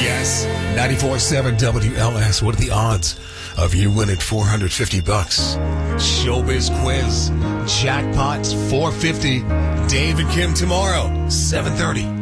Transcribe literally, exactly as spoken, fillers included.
Yes, ninety-four point seven W L S. What are the odds of you winning four hundred fifty bucks? Showbiz quiz. Jackpot four hundred fifty. Dave and Kim tomorrow, seven thirty.